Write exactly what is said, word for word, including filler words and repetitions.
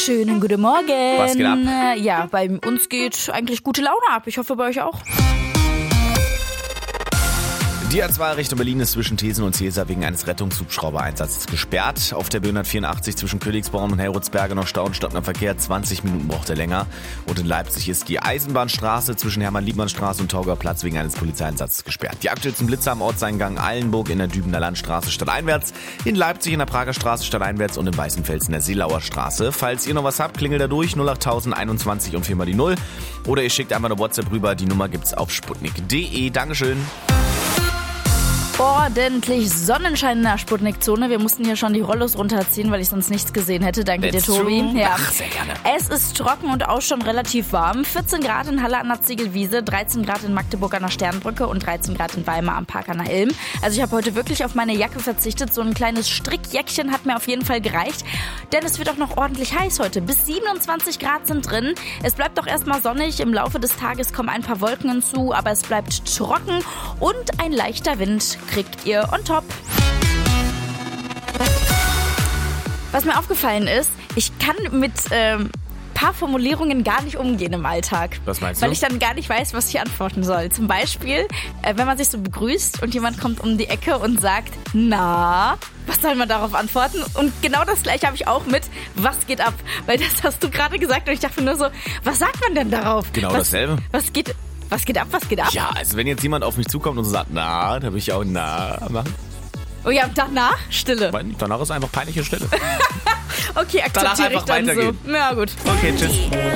Schönen guten Morgen. Was geht ab? Ja, bei uns geht eigentlich gute Laune ab. Ich hoffe, bei euch auch. Die A zwei Richtung Berlin ist zwischen Thesen und Cäsar wegen eines Rettungshubschraubereinsatzes gesperrt. Auf der B hundertvierundachtzig zwischen Königsborn und Heroldsberge noch Stau und stockender Verkehr. zwanzig Minuten braucht er länger. Und in Leipzig ist die Eisenbahnstraße zwischen Hermann-Liebmann-Straße und Taugerplatz wegen eines Polizeieinsatzes gesperrt. Die aktuellsten Blitzer am Ortseingang Eilenburg in der Dübener Landstraße stadteinwärts, in Leipzig in der Prager Straße stadteinwärts und in Weißenfels in der Seelauer Straße. Falls ihr noch was habt, klingelt da durch null achttausend einundzwanzig und viermal die Null. Oder ihr schickt einfach eine WhatsApp rüber. Die Nummer gibt's auf sputnik punkt de. Dankeschön. Ordentlich Sonnenschein in der Sputnik-Zone. Wir mussten hier schon die Rollos runterziehen, weil ich sonst nichts gesehen hätte. Danke That's dir, Tobi. true. Ja. Ach, sehr gerne. Es ist trocken und auch schon relativ warm. vierzehn Grad in Halle an der Ziegelwiese, dreizehn Grad in Magdeburg an der Sternbrücke und dreizehn Grad in Weimar am Park an der Ilm. Also ich habe heute wirklich auf meine Jacke verzichtet. So ein kleines Strickjäckchen hat mir auf jeden Fall gereicht. Denn es wird auch noch ordentlich heiß heute. Bis siebenundzwanzig Grad sind drin. Es bleibt doch erstmal sonnig. Im Laufe des Tages kommen ein paar Wolken hinzu, aber es bleibt trocken und ein leichter Wind kriegt ihr on top. Was mir aufgefallen ist, ich kann mit ähm, paar Formulierungen gar nicht umgehen im Alltag. Was meinst du? Weil ich dann gar nicht weiß, was ich antworten soll. Zum Beispiel, äh, wenn man sich so begrüßt und jemand kommt um die Ecke und sagt, na, was soll man darauf antworten? Und genau das gleiche habe ich auch mit, was geht ab? Weil das hast du gerade gesagt und ich dachte nur so, was sagt man denn darauf? Genau was, dasselbe. Was geht, was geht ab, was geht ab? Ja, also wenn jetzt jemand auf mich zukommt und so sagt, na, dann will ich auch na machen. Oh ja, danach Stille. Weil danach ist einfach peinliche Stille. Okay, Danach akzeptiere ich einfach dann weitergehen. so. Ja, gut. Okay, tschüss.